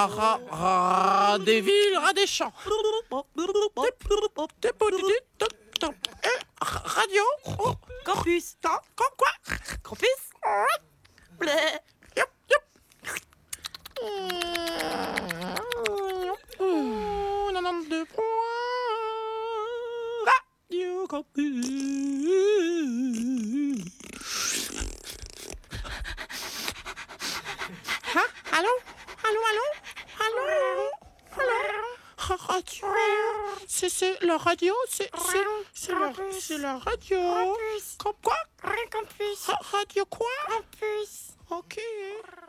Des villes, ras des champs. Radio. Campus. Quoi? Campus. Bleh. Yup. 92 points. Radio Campus. Hein? Allô? Radio. C'est la radio, c'est la radio. Campus. Quoi? Campus. Radio quoi? Campus. Ok.